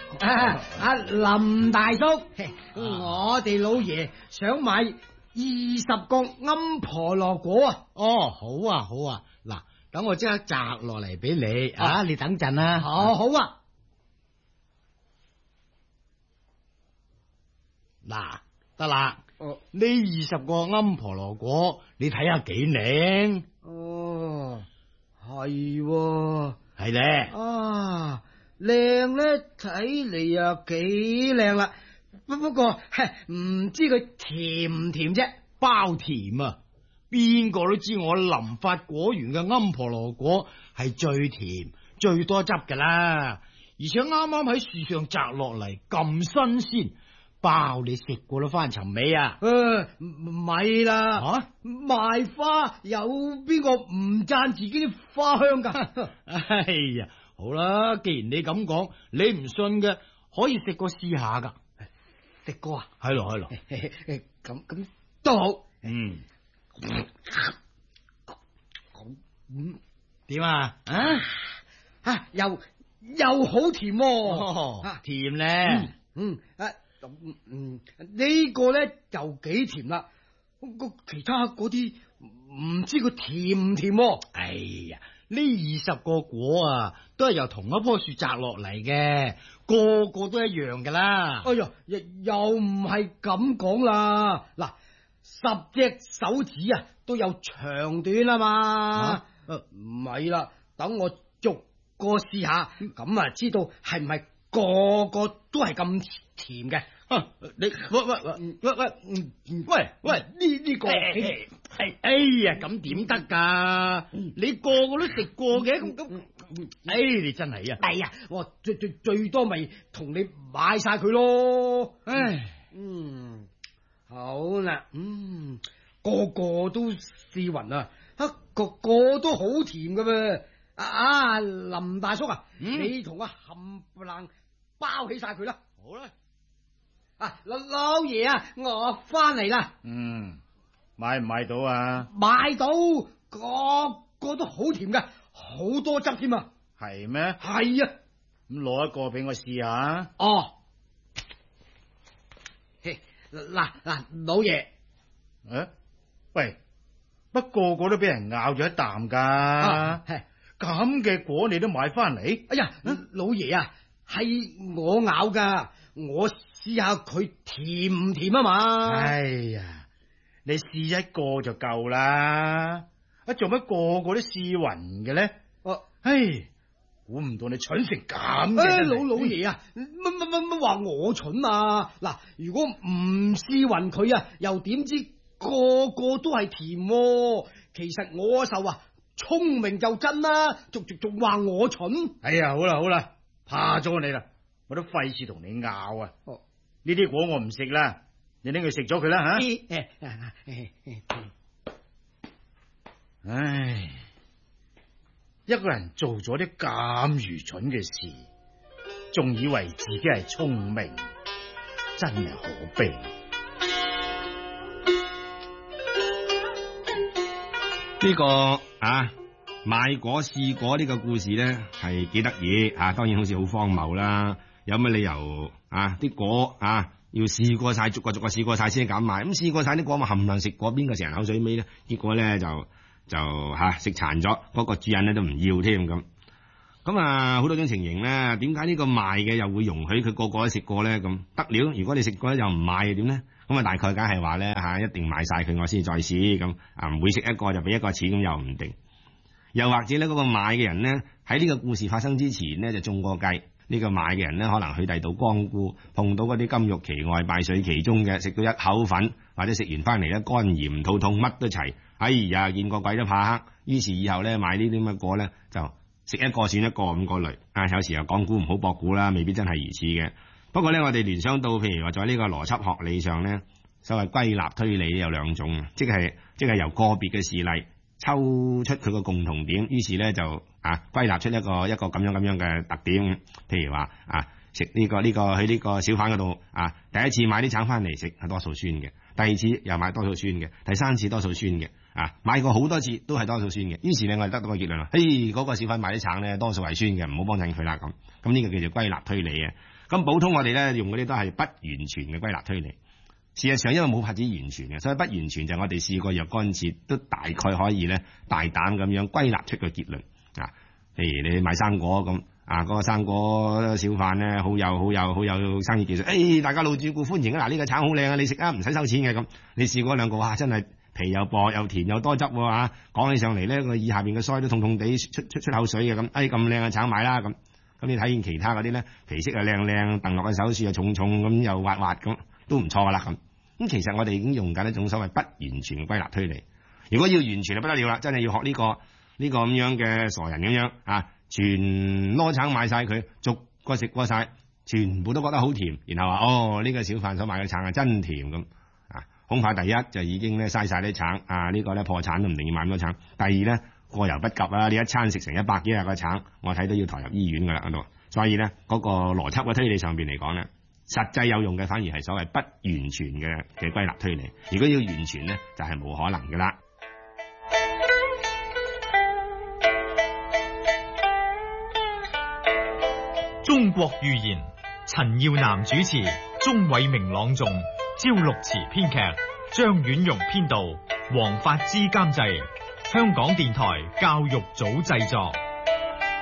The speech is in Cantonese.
林大叔，我哋老爺想買20個庵婆羅果啊！ 哦，好啊，好啊，嗱，等我即刻摘落嚟俾你啊！你等陣啦。 好啊。 嗱，得啦。呢20個庵婆羅果，你睇下幾靚？ 哦，係， 係咧。 啊，靚咧，睇嚟啊幾靚啦。不過唔知佢甜唔甜啫？ 包甜啊！邊個都知我林發果園嘅庵婆羅果係最甜、最多汁噶啦，而且啱啱喺樹上摘落嚟咁新鮮。包你食過都翻尋味啊！ 唔係啦，賣花有邊個唔讚自己啲花香噶？ 哎呀，好啦，既然你咁講，你唔信嘅可以食過試下噶。 食過啊？ 係咯係咯， 咁都好。 點啊？ 又好甜喎， 甜咧。 呢個咧就幾甜啦，其他嗰啲唔知佢甜唔甜喎。 哎呀，呢20個果啊，都係由同一棵樹摘落嚟嘅，個個都一樣噶啦。 哎呀，又唔係咁講啦，嗱，10隻手指啊都有長短啊嘛。唔係啦，等我逐個試下，咁啊知道係唔係個個都係咁甜嘅。 你喂，呢個係哎呀，咁點得噶？你個個都食過嘅，咁你真係啊！ 係啊，我最多咪同你買晒佢咯。好啦，個個都試勻啊，個個都好甜噶噃。林大叔啊，你同我冚唪唥包起晒佢啦。 好啦。 老爺啊，我翻嚟啦。 買唔買到啊？ 買到，個個都好甜噶，好多汁添啊。 係咩？ 係啊。 咁攞一個俾我試下。 哦。嗱，老爺。 喂，不過個都俾人咬咗一啖噶。咁嘅果你都買翻嚟？ 哎呀，老爺啊，係我咬噶，我試下佢甜唔甜啊嘛。 哎呀，你試一個就夠啦，做乜個個都試勻嘅咧？估唔到你蠢成咁嘅。 老爺啊，乜話我蠢啊？嗱，如果唔試勻佢啊，又點知個個都係甜喎？其實我受啊聰明就真啦，仲話我蠢。 哎呀，好啦，怕咗你啦，我都費事同你拗啊。呢啲果我唔食啦，你拎去食咗佢啦吓。唉，一個人做咗啲咁愚蠢嘅事，仲以為自己係聰明，真係可悲。 呢個買果試果呢個故事咧係幾得意啊！當然好似好荒謬啦，有乜理由啲果要試過晒，逐個試過晒先敢買？咁試過晒啲果咪冚唪唥食過，邊個成口水尾咧？結果咧就食殘咗，嗰個主人咧都唔要添咁。咁好多種情形咧，點解呢個賣嘅又會容許佢個個都食過咧？咁得了，如果你食過又唔買點咧？咁大概梗係話咧一定買晒佢我先再試咁每食一個就俾一個錢，咁又唔定。又或者咧嗰個買嘅人咧喺呢個故事發生之前咧就中過計，呢個買嘅人咧可能去第度光顧，碰到嗰啲金玉其外敗絮其中嘅，食到一口粉，或者食完翻嚟咧肝炎肚痛乜都齊。哎呀，見過鬼都怕黑，於是以後咧買呢啲咁嘅果咧就食一個算一個咁個類。有時又講估唔好博估啦，未必真係如此嘅。不過咧我哋聯想到譬如話在呢個邏輯學理上咧，所謂歸納推理有兩種，即係由個別嘅事例抽出佢個共同點，於是咧就歸納出一個咁樣嘅特點。譬如話食呢個去呢個小販嗰度第一次買啲橙翻嚟食係多數酸嘅，第二次又買多數酸嘅，第三次多數酸嘅，買過好多次都係多數酸嘅。於是咧我哋得到個結論啦，嗰個小販買啲橙咧多數係酸嘅，唔好幫襯佢啦咁。咁呢個叫做歸納推理嘅。 咁普通我哋咧用嗰啲都係不完全嘅歸納推理。事實上因為冇法子完全嘅，所以不完全就係我哋試過若干次都大概可以咧大膽咁樣歸納出個結論啊。譬如你買生果咁啊，嗰個生果小販咧好有生意技術，大家老主顧歡迎啊！嗱，呢個橙好靚啊，你食啊唔使收錢嘅咁。你試過兩個哇，真係皮又薄又甜又多汁喎，講起上嚟咧個耳下邊嘅腮都痛痛地出口水嘅咁，咁靚嘅橙買啦咁。咁你睇見其他嗰啲咧皮色又靚，掟落嘅手樹又重咁又滑咁，都唔錯噶啦咁。咁其實我哋已經用緊一種所謂不完全嘅歸納推理。如果要完全就不得了啦，真係要學呢個咁樣嘅傻人咁樣啊，全籮橙買晒佢，逐個食過晒，全部都覺得好甜，然後話呢個小販所買嘅橙係真甜咁啊。恐怕第一就已經咧嘥晒啲橙啊，呢個咧破產都唔定要買咁多橙。第二咧過猶不及啊，你一餐食成100幾日嘅橙，我睇都要抬入醫院噶啦度。所以咧嗰個邏輯嘅推理上邊嚟講咧，實際有用嘅反而係所謂不完全嘅歸納推理。如果要完全咧，就係冇可能噶啦。 中國寓言，陳耀南主持，鍾偉明朗誦，焦六慈編劇，張婉容編導，黃發之監製，香港電台教育組製作。